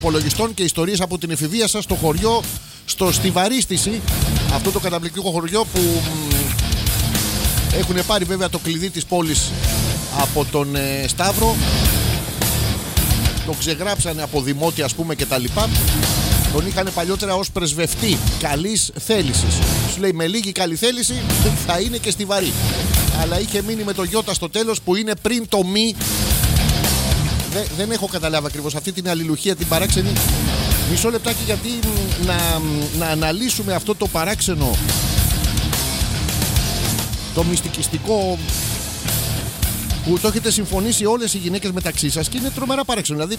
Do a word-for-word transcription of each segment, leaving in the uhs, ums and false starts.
υπολογιστών και ιστορίες από την εφηβεία σας στο χωριό, στο Στιβαρίστηση. Αυτό το καταπληκτικό χωριό που έχουν πάρει βέβαια το κλειδί της πόλης από τον ε, Σταύρο. Το ξεγράψανε από δημότη, ας πούμε, και τα λοιπά. Τον είχαν παλιότερα ως πρεσβευτή καλής θέλησης. Σου λέει με λίγη καλή θέληση θα είναι και στιβαρή. Αλλά είχε μείνει με το γιώτα στο τέλος που είναι πριν το μη. Δε, δεν έχω καταλάβει ακριβώς αυτή την αλληλουχία, την παράξενη. Μισό λεπτάκι, γιατί να, να αναλύσουμε αυτό το παράξενο, το μυστικιστικό, που το έχετε συμφωνήσει όλες οι γυναίκες μεταξύ σας και είναι τρομερά παράξενο. Δηλαδή,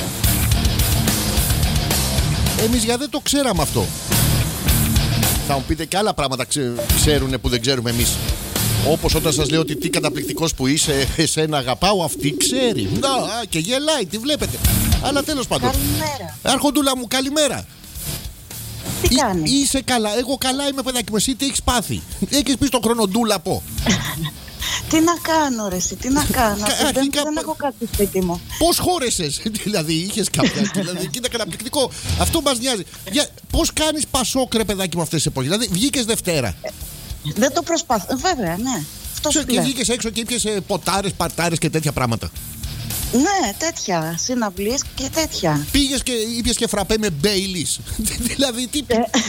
εμείς για δεν το ξέραμε αυτό. Θα μου πείτε και άλλα πράγματα ξέρουνε που δεν ξέρουμε εμείς. Όπως όταν σας λέω ότι τι καταπληκτικός που είσαι, εσένα αγαπάω, αυτή ξέρει. Να, και γελάει, τη βλέπετε. Αλλά τέλος πάντων. Καλημέρα. Αρχοντούλα μου, καλημέρα. Τι κάνεις? Είσαι καλά, εγώ καλά είμαι, παιδάκι μου. Εσύ τι έχεις πάθει? Έχεις πει στον χρόνο ντούλα πω. Τι να κάνω ρε εσύ, τι να κάνω? δεν, αρχικά, δεν έχω κάτι σπίτι μου. Πώς χώρεσες? Δηλαδή είχες κάποια? Δηλαδή είναι καταπληκτικό. Αυτό μας νοιάζει. Για, πώς κάνεις πασόκ ρε παιδάκι μου αυτές τις εποχές? Δηλαδή βγήκες Δευτέρα. Ε, δεν το προσπαθώ, βέβαια, ναι. Αυτό σου και λέω. βγήκες έξω και ήπιες ποτάρες, παρτάρες και τέτοια πράγματα. Ναι, τέτοια. Συναυλίες και τέτοια. Πήγες και ήπιες και φραπέ με Μπέιλις. Δηλαδή τι.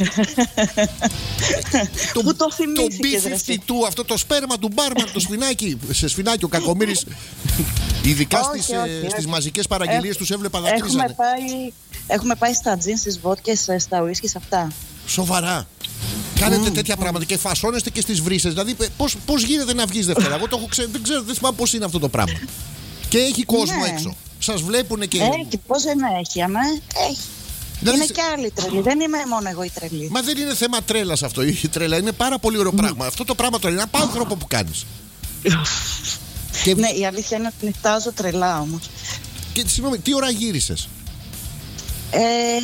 Πού το θυμήθηκες Το ρε μπι εσύ? του, αυτό το σπέρμα του μπάρμαν, το σφινάκι. Σε σφινάκι ο Κακομοίρης. Ειδικά Όχι, στις, όχι, στις όχι. μαζικές παραγγελίες τους έβλεπα Έχουμε δακρύζανε. πάει, έχουμε πάει στα τζιν, στις βότκες, στα ουίσκις αυτά. Σοβαρά. Κάνετε Mm. τέτοια πράγματα και φασώνεστε και στις βρύσες. Δηλαδή, πώς, πώς γίνεται να βγεις Δευτέρα? Εγώ το έχω ξέ... δεν ξέρω, δεν θυμάμαι πώς είναι αυτό το πράγμα. Και έχει κόσμο Ναι. έξω. Σας βλέπουνε και. Έχει, πώς δεν έχει, αμέ, έχει. Δηλαδή, Είναι σε- και άλλοι τρελοί, δεν είμαι μόνο εγώ η τρελή. Μα δεν είναι θέμα τρέλας αυτό. Η τρέλα είναι πάρα πολύ ωραίο πράγμα. Αυτό το πράγμα τώρα είναι ένα άνθρωπο που κάνεις. και, Ναι, η αλήθεια είναι ότι νυχτάζω τρελά όμως. και συγγνώμη, τι ώρα γύρισες? Ε,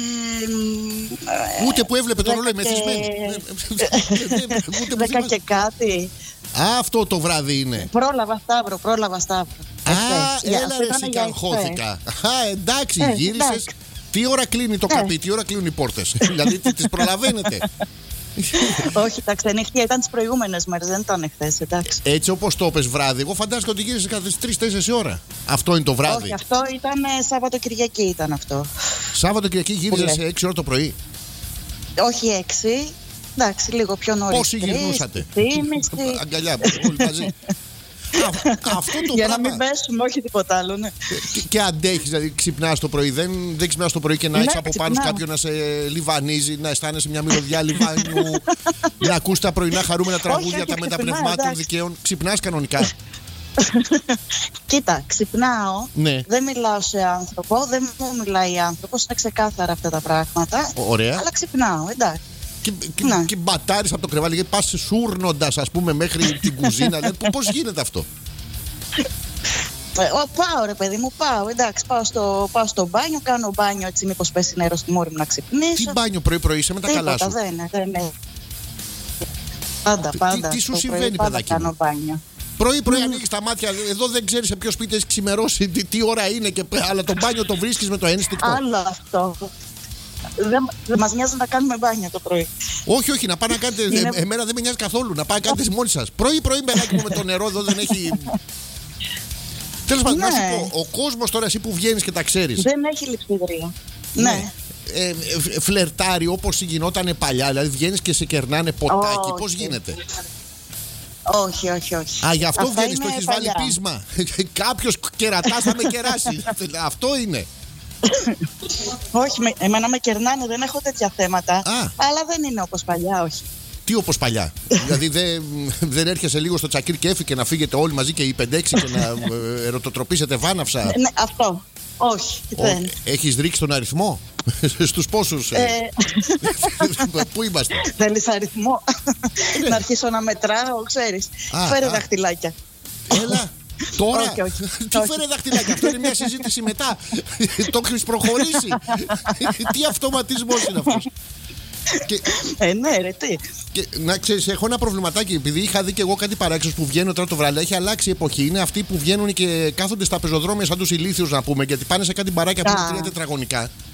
μ, Ούτε που έβλεπε το δέκα ρολόι και- μεθυσμένη. Ούτε που Δέκα θυμάσαι. και κάτι. Α, αυτό το βράδυ είναι. Πρόλαβα Σταύρο, πρόλαβα Σταύρο. Α, Εχθές. Για- έλα αυτό ρε, ήταν εσύ για αγχώθηκα. Α, εντάξει, Ε, γύρισες. εντάξει. Τι ώρα κλείνει το Ε. καπί, τι ώρα κλείνουν οι πόρτες? Δηλαδή, τι- τις προλαβαίνετε. Όχι, τα ξενύχτια ήταν τις προηγούμενες μέρες, δεν ήταν εχθές, εντάξει. Έτσι όπως το πες βράδυ, εγώ φαντάζομαι ότι γύρισες κατά τις τρεις τέσσερις ώρα. Αυτό είναι το βράδυ. Όχι, αυτό ήταν ε, Σάββατο Κυριακή ήταν αυτό. Σάββατο Κυριακή γύριζες Που σε έξι ώρα το πρωί. Όχι έξι, εντάξει, λίγο πιο νωρίς. Πόσοι τρεις, γυρνούσατε? τρίμισι. Αγκαλιά μου, όλοι μαζί. Α, αυτό το Για να πράγμα. μην πέσουμε, όχι τίποτα άλλο, ναι. Και, και αντέχεις, δηλαδή ξυπνάς το πρωί. Δεν, δεν ξυπνάς το πρωί και να Ναι, έχεις από πάνω ξυπνάω. κάποιον να σε λιβανίζει, να αισθάνεσαι μια μυρωδιά λιβάνιου, να ακούς τα πρωινά χαρούμενα τραγούδια, όχι, τα ξυπνάω, μεταπνευμάτων εντάξει. δικαίων. Ξυπνάς κανονικά. Κοίτα, ξυπνάω, Ναι. δεν μιλάω σε άνθρωπο, δεν μου μιλάει άνθρωπος, είναι ξεκάθαρα αυτά τα πράγματα. Ωραία. Αλλά ξυπνάω, εντάξει. Και, και, Ναι. και μπατάρεις από το κρεβάτι και πας σούρνοντας, ας πούμε, μέχρι την κουζίνα. Δηλαδή, πώς γίνεται αυτό? Ε, ο, πάω ρε παιδί μου, πάω, εντάξει, πάω στο, πάω στο μπάνιο, κάνω μπάνιο έτσι μήπως πέσει νερό στη μούρη μου να ξυπνήσω. Τι μπάνιο πρωί-πρωί, είσαι με τα καλά Τίποτα, σου. δεν είναι, δεν είναι. Πάντα, Τι- πάντα. τι σου το συμβαίνει, πρωί πάντα παιδάκι μου? κάνω μπάνιο. Πρωί-πρωί ανοίγεις τα μάτια, εδώ δεν ξέρεις σε ποιο σπίτι έχει ξημερώσει, τι, τι ώρα είναι, και, αλλά το μπάνιο το βρίσκεις με το ένστικτο. Άλλο αυτό. Δεν, δεν μας νοιάζει να κάνουμε μπάνιο το πρωί. Όχι, όχι, να πάνε να κάνετε. Είναι- ε, εμένα δεν με νοιάζει καθόλου. Να πάνε να κάνετε μόνοι σας. Πρωί-πρωί, παιδάκι μου, με το νερό εδώ δεν έχει. Τέλος πάντων, να σου Ναι. πω, ο κόσμος τώρα, εσύ που βγαίνεις και τα ξέρεις. Δεν έχει λειψιδρία. Ναι. Ε, ε, φλερτάρει όπως γινότανε παλιά. Δηλαδή βγαίνεις και σε κερνάνε ποτάκι. Όχι. Πώς γίνεται? Όχι, όχι, όχι. Α, γι' αυτό Αυτά βγαίνεις, το είναι έχεις βάλει παλιά. πείσμα. Κάποιος κερατάς θα με κεράσει. Αυτό είναι. Όχι, με, εμένα με κερνάνε, δεν έχω τέτοια θέματα. Α. Αλλά δεν είναι όπως παλιά, όχι. Τι όπως παλιά? Δηλαδή δεν, δεν έρχεσαι λίγο στο τσακίρ και έφυγε να φύγετε όλοι μαζί και οι πεντέξι και να ε, ερωτοτροπήσετε βάναυσα? Ναι, ναι, αυτό. Όχι, δεν. Ο- Έχεις ρίξει τον αριθμό? Στους πόσους? ε, Ε, Πού είμαστε? θέλεις αριθμό. Να αρχίσω να μετράω, ξέρεις. Α, Φέρε α. δαχτυλάκια. Έλα. Τώρα. Όχι, όχι. Τι Όχι. φέρε δαχτυλάκια? Αυτό είναι μια συζήτηση μετά. Το έχεις προχωρήσει. Τι αυτοματισμός είναι αυτός? Και, Ε, ναι, ρε, τι. και να ξέρεις, έχω ένα προβληματάκι. Επειδή είχα δει και εγώ κάτι παράξενο που βγαίνουν τώρα το βράδυ, έχει αλλάξει η εποχή. Είναι αυτοί που βγαίνουν και κάθονται στα πεζοδρόμια σαν τους ηλίθιους, να πούμε, γιατί πάνε σε κάτι μπαράκια που είναι Α. τρία τετραγωνικά.